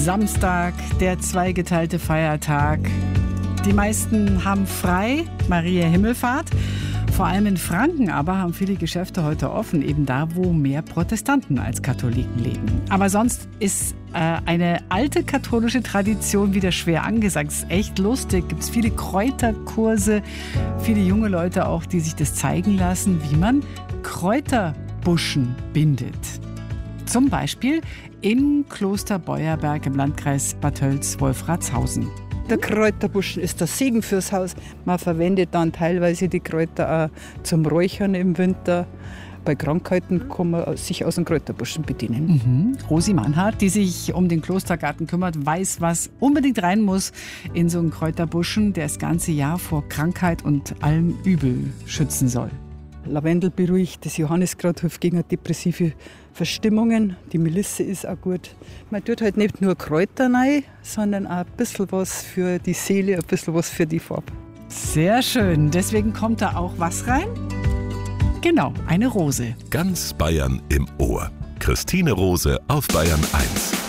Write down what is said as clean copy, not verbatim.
Samstag, der zweigeteilte Feiertag. Die meisten haben frei, Maria Himmelfahrt. Vor allem in Franken aber haben viele Geschäfte heute offen, eben da, wo mehr Protestanten als Katholiken leben. Aber sonst ist eine alte katholische Tradition wieder schwer angesagt. Es ist echt lustig, gibt es viele Kräuterkurse, viele junge Leute auch, die sich das zeigen lassen, wie man Kräuterbuschen bindet. Zum Beispiel in Kloster Beuerberg im Landkreis Bad Tölz-Wolfratshausen. Der Kräuterbuschen ist der Segen fürs Haus. Man verwendet dann teilweise die Kräuter auch zum Räuchern im Winter. Bei Krankheiten kann man sich aus dem Kräuterbuschen bedienen. Rosi Mannhardt, die sich um den Klostergarten kümmert, weiß, was unbedingt rein muss in so einen Kräuterbuschen, der das ganze Jahr vor Krankheit und allem Übel schützen soll. Lavendel beruhigt, das Johanniskraut hilft gegen depressive Verstimmungen. Die Melisse ist auch gut. Man tut halt nicht nur Kräuter rein, sondern auch ein bisschen was für die Seele, ein bisschen was für die Farbe. Sehr schön. Deswegen kommt da auch was rein? Genau, eine Rose. Ganz Bayern im Ohr. Christine Rose auf Bayern 1.